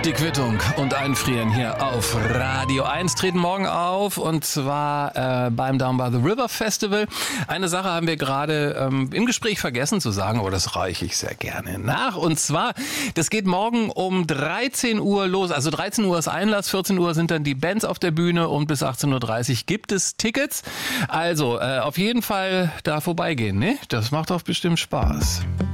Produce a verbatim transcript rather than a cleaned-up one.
Die Quittung und Einfrieren hier auf Radio eins treten morgen auf, und zwar äh, beim Down by the River Festival. Eine Sache haben wir gerade ähm, im Gespräch vergessen zu sagen, aber das reiche ich sehr gerne nach. Und zwar, das geht morgen um dreizehn Uhr los. Also dreizehn Uhr ist Einlass, vierzehn Uhr sind dann die Bands auf der Bühne und bis achtzehn Uhr dreißig gibt es Tickets. Also äh, auf jeden Fall da vorbeigehen, ne? Das macht doch bestimmt Spaß.